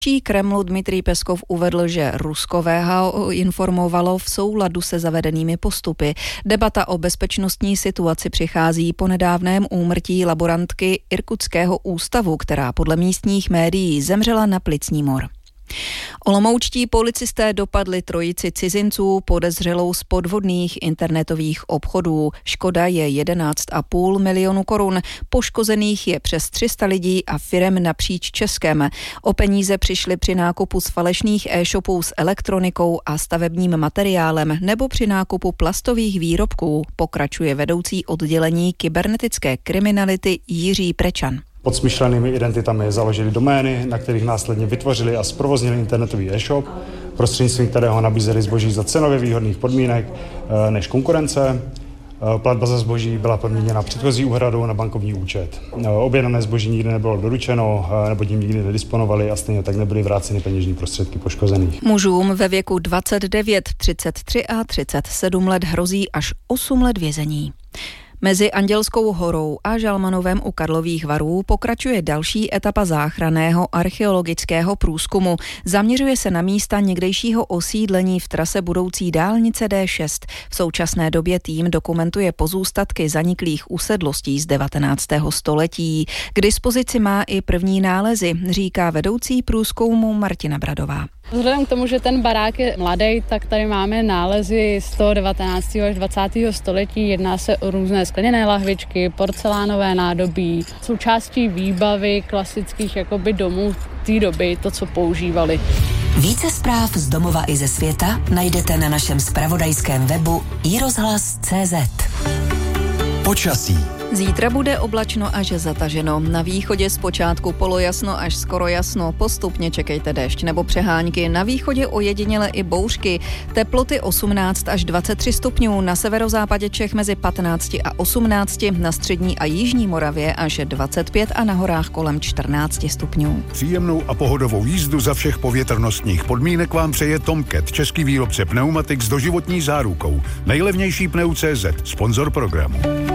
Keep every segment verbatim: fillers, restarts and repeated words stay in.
Kremlu Dmitrij Peskov uvedl, že Rusko V H O informovalo v souladu se zavedenými postupy. Debata o bezpečnostní situaci přichází po nedávném úmrtí laborantky Irkutského ústavu, která podle místních médií zemřela na plicní mor. Olomoučtí policisté dopadli trojici cizinců podezřelou z podvodných internetových obchodů. Škoda je jedenáct a půl milionu korun. Poškozených je přes tři sta lidí a firem napříč Českem. O peníze přišli při nákupu z falešných e-shopů s elektronikou a stavebním materiálem nebo při nákupu plastových výrobků, pokračuje vedoucí oddělení kybernetické kriminality Jiří Prečan. Pod smyšlenými identitami založili domény, na kterých následně vytvořili a zprovoznili internetový e-shop, prostřednictvím kterého nabízeli zboží za cenově výhodných podmínek než konkurence. Platba za zboží byla podmíněna předchozí úhradou na bankovní účet. Objednané zboží nikdy nebylo doručeno, nebo tím nikdy nedisponovali a stejně tak nebyly vráceny peněžní prostředky poškozených. Mužům ve věku dvacet devět, třicet tři a třicet sedm let hrozí až osm let vězení. Mezi Andělskou horou a Žalmanovem u Karlových Varů pokračuje další etapa záchranného archeologického průzkumu. Zaměřuje se na místa někdejšího osídlení v trase budoucí dálnice D šest. V současné době tým dokumentuje pozůstatky zaniklých usedlostí z devatenáctého století. K dispozici má i první nálezy, říká vedoucí průzkumu Martina Bradová. Vzhledem k tomu, že ten barák je mladý, tak tady máme nálezy z toho devatenáctého až dvacátého století. Jedná se o různé skleněné lahvičky, porcelánové nádobí, součástí výbavy klasických jakoby domů té doby, to, co používali. Více zpráv z domova i ze světa najdete na našem zpravodajském webu i rozhlas tečka cé zet. Počasí. Zítra bude oblačno až zataženo. Na východě zpočátku polojasno až skoro jasno. Postupně čekejte déšť nebo přehánky. Na východě ojediněle i bouřky. Teploty osmnáct až dvacet tři stupňů. Na severozápadě Čech mezi patnáct a osmnáct. Na střední a jižní Moravě až dvacet pět a na horách kolem čtrnáct stupňů. Příjemnou a pohodovou jízdu za všech povětrnostních podmínek vám přeje Tomcat, český výrobce pneumatik s doživotní zárukou. Nejlevnější pneu tečka cé zet, sponzor programu.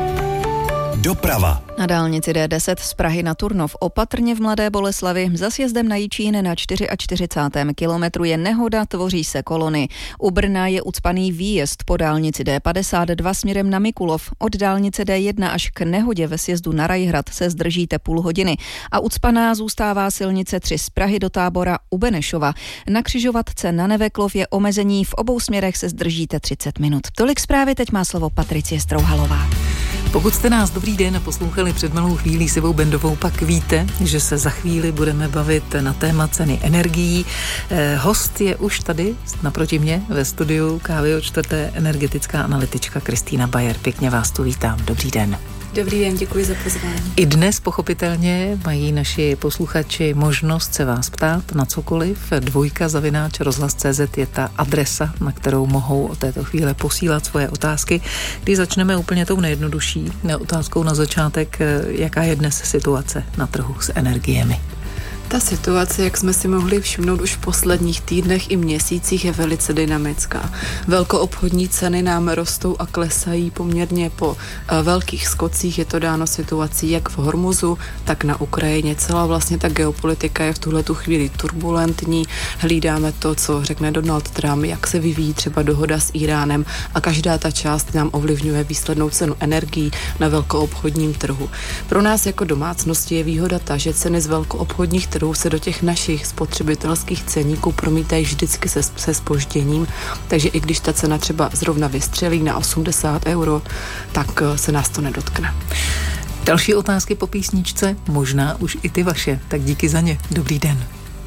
Doprava. Na dálnici D deset z Prahy na Turnov opatrně v Mladé Boleslavi za sjezdem na Jičín na čtyřicátém čtvrtém kilometru je nehoda, tvoří se kolony. U Brna je ucpaný výjezd po dálnici D padesát dva směrem na Mikulov. Od dálnice D jedna až k nehodě ve sjezdu na Rajhrad se zdržíte půl hodiny a ucpaná zůstává silnice tři z Prahy do Tábora u Benešova. Na křižovatce na Neveklov je omezení, v obou směrech se zdržíte třicet minut. Tolik zprávy, teď má slovo Patricie Strouhalová. Pokud jste nás dobrý den poslouchali před malou chvílí s Ivou Bendovou, pak víte, že se za chvíli budeme bavit na téma ceny energií. Eh, host je už tady naproti mě ve studiu Kávy od čtvrté energetická analytička Kristýna Bayer. Pěkně vás tu vítám. Dobrý den. Dobrý den, děkuji za pozvání. I dnes pochopitelně mají naši posluchači možnost se vás ptát na cokoliv. Dvojka zavináč rozhlas tečka cé zet je ta adresa, na kterou mohou od této chvíle posílat svoje otázky. Když začneme úplně tou nejjednodušší otázkou na začátek, jaká je dnes situace na trhu s energiemi? Ta situace, jak jsme si mohli všimnout už v posledních týdnech i měsících, je velice dynamická. Velkoobchodní ceny nám rostou a klesají poměrně po velkých skocích. Je to dáno situací jak v Hormuzu, tak na Ukrajině. Celá vlastně ta geopolitika je v tuhletu chvíli turbulentní. Hlídáme to, co řekne Donald Trump, jak se vyvíjí třeba dohoda s Iránem a každá ta část nám ovlivňuje výslednou cenu energií na velkoobchodním trhu. Pro nás jako domácnosti je výhoda ta, že ceny z velkoobchodních trhů se do těch našich spotřebitelských ceníků promítají vždycky se, se zpožděním, takže i když ta cena třeba zrovna vystřelí na osmdesát euro, tak se nás to nedotkne. Další otázky po písničce, možná už i ty vaše, tak díky za ně. Dobrý den.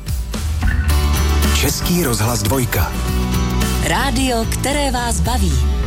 Český rozhlas dvojka. Rádio, které vás baví.